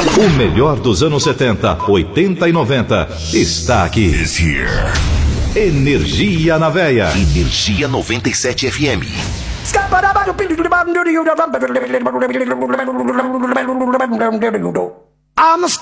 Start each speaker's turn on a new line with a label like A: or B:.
A: O melhor dos anos 70, 80 e 90 está aqui. Energia na Veia.
B: Energia 97 FM.
C: I'm a